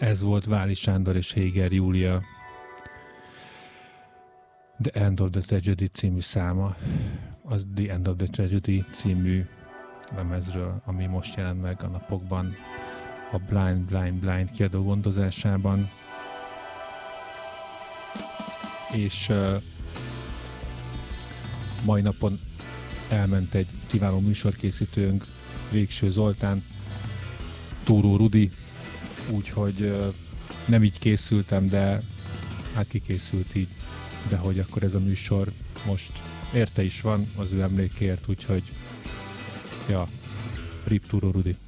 Ez volt Váli Sándor és Héger Júlia The End of the Tragedy című száma, az The End of the Tragedy című lemezről, ami most jelent meg a napokban a Blind Blind Blind kiadó gondozásában. És mai napon elment egy kiváló műsorkészítőnk, Végső Zoltán, Túró Rudi, úgyhogy nem így készültem, de hát kikészült így, de hogy akkor ez a műsor most érte is van az ő emlékért, úgyhogy ja, RIP Túró Rudi.